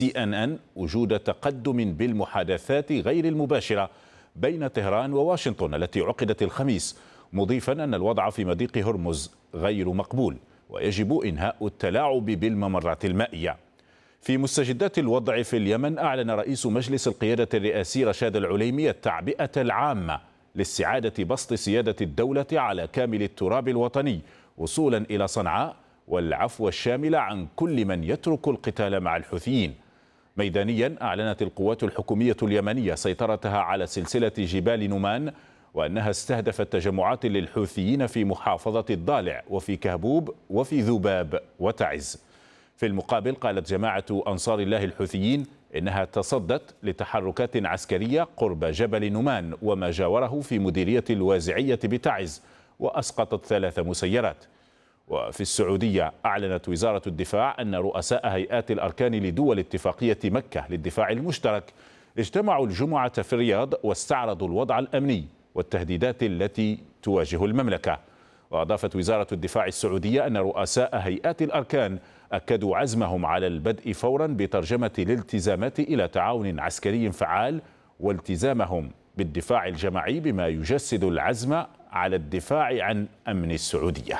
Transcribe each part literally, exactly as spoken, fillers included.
سي إن إن وجود تقدم بالمحادثات غير المباشرة بين طهران وواشنطن التي عقدت الخميس، مضيفا أن الوضع في مضيق هرمز غير مقبول ويجب إنهاء التلاعب بالممرات المائية. في مستجدات الوضع في اليمن، أعلن رئيس مجلس القيادة الرئاسي رشاد العليمي التعبئة العامة لاستعادة بسط سيادة الدولة على كامل التراب الوطني وصولا إلى صنعاء، والعفو الشامل عن كل من يترك القتال مع الحوثيين. ميدانيا، أعلنت القوات الحكومية اليمنية سيطرتها على سلسلة جبال نومان، وأنها استهدفت تجمعات للحوثيين في محافظة الضالع وفي كهبوب وفي ذباب وتعز. في المقابل، قالت جماعة أنصار الله الحوثيين إنها تصدت لتحركات عسكرية قرب جبل نومان وما جاوره في مديرية الوازعية بتعز، وأسقطت ثلاث مسيرات. وفي السعودية، أعلنت وزارة الدفاع أن رؤساء هيئات الأركان لدول اتفاقية مكة للدفاع المشترك اجتمعوا الجمعة في الرياض واستعرضوا الوضع الأمني والتهديدات التي تواجه المملكة. وأضافت وزارة الدفاع السعودية أن رؤساء هيئات الأركان أكدوا عزمهم على البدء فورا بترجمة الالتزامات إلى تعاون عسكري فعال، والتزامهم بالدفاع الجماعي بما يجسد العزم على الدفاع عن أمن السعودية.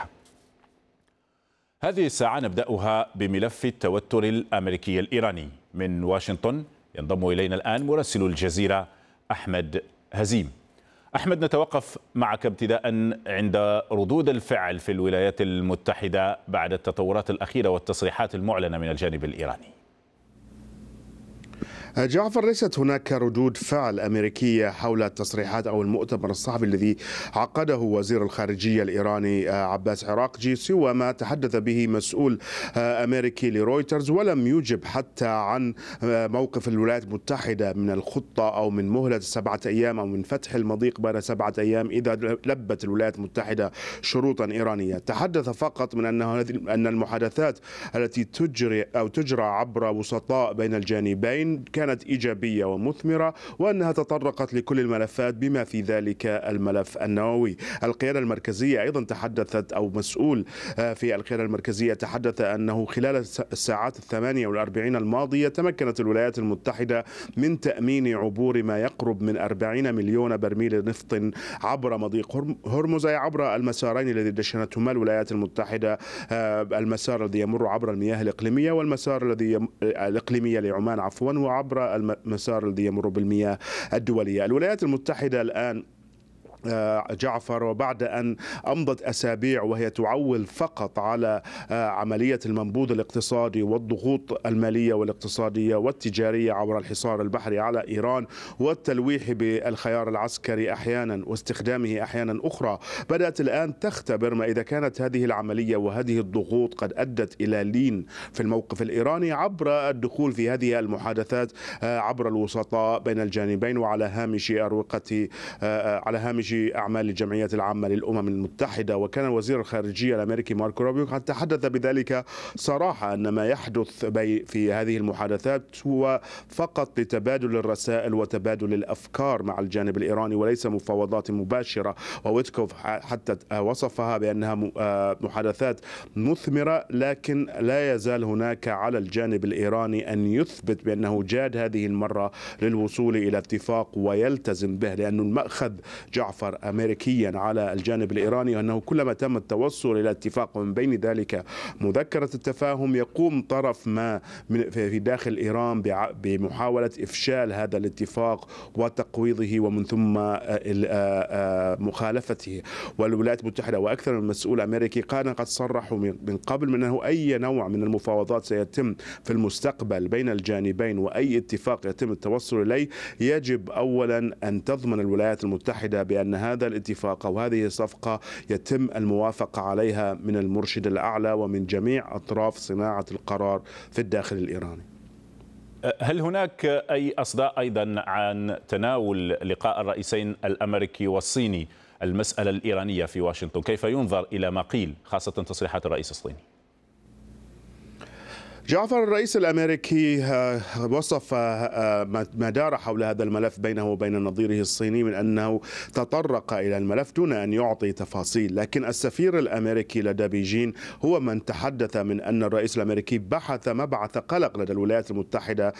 هذه الساعة نبدأها بملف التوتر الأمريكي الإيراني. من واشنطن ينضم إلينا الآن مراسل الجزيرة أحمد هزيم. أحمد، نتوقف معك ابتداء عند ردود الفعل في الولايات المتحدة بعد التطورات الأخيرة والتصريحات المعلنة من الجانب الإيراني. جعفر، ليست هناك ردود فعل أمريكية حول التصريحات أو المؤتمر الصحفي الذي عقده وزير الخارجية الإيراني عباس عراقجي سوى ما تحدث به مسؤول أمريكي لرويترز، ولم يجب حتى عن موقف الولايات المتحدة من الخطة أو من مهلة سبعة أيام أو من فتح المضيق بعد سبعة أيام إذا لبت الولايات المتحدة شروطا إيرانية. تحدث فقط من أن أن المحادثات التي تجري أو تجرى عبر وسطاء بين الجانبين كانت إيجابية ومثمرة، وأنها تطرقت لكل الملفات بما في ذلك الملف النووي. القيادة المركزية أيضا تحدثت، أو مسؤول في القيادة المركزية تحدث أنه خلال الساعات الثمانية والأربعين الماضية تمكنت الولايات المتحدة من تأمين عبور ما يقرب من أربعين مليون برميل نفط عبر مضيق هرمز، أي عبر المسارين الذي دشنتهما الولايات المتحدة، المسار الذي يمر عبر المياه الإقليمية والمسار الذي الإقليمية لعمان عفوا وعبر المسار الذي يمر بالمياه الدولية. الولايات المتحدة الآن جعفر، وبعد أن أمضت أسابيع وهي تعول فقط على عملية المنبوذ الاقتصادي والضغوط المالية والاقتصادية والتجارية عبر الحصار البحري على إيران والتلويح بالخيار العسكري أحيانا واستخدامه أحيانا أخرى، بدأت الآن تختبر ما إذا كانت هذه العملية وهذه الضغوط قد أدت إلى لين في الموقف الإيراني عبر الدخول في هذه المحادثات عبر الوسطاء بين الجانبين وعلى هامش أروقة على هامش أعمال الجمعية العامة للأمم المتحدة. وكان وزير الخارجية الأمريكي ماركو روبيو قد تحدث بذلك صراحة أن ما يحدث في هذه المحادثات هو فقط لتبادل الرسائل وتبادل الأفكار مع الجانب الإيراني وليس مفاوضات مباشرة، وويتكوف حتى وصفها بأنها محادثات مثمرة، لكن لا يزال هناك على الجانب الإيراني أن يثبت بأنه جاد هذه المرة للوصول إلى اتفاق ويلتزم به، لأن المأخذ جعفر أمريكيا على الجانب الإيراني أنه كلما تم التوصل إلى اتفاق ومن بين ذلك مذكرة التفاهم يقوم طرف ما في داخل إيران بمحاولة إفشال هذا الاتفاق وتقويضه ومن ثم مخالفته. والولايات المتحدة وأكثر من مسؤول أمريكي كان قد صرحوا من قبل من أنه أي نوع من المفاوضات سيتم في المستقبل بين الجانبين وأي اتفاق يتم التوصل إليه يجب أولا أن تضمن الولايات المتحدة بأن هذا الاتفاق أو هذه الصفقة يتم الموافقة عليها من المرشد الأعلى ومن جميع أطراف صناعة القرار في الداخل الإيراني. هل هناك أي أصداء أيضا عن تناول لقاء الرئيسين الأمريكي والصيني المسألة الإيرانية في واشنطن؟ كيف ينظر إلى ما قيل خاصة تصريحات الرئيس الصيني؟ جعفر، الرئيس الأمريكي وصف ما دار حول هذا الملف بينه وبين نظيره الصيني من أنه تطرق إلى الملف دون أن يعطي تفاصيل، لكن السفير الأمريكي لدى بيجين هو من تحدث من أن الرئيس الأمريكي بحث مبعث قلق لدى الولايات المتحدة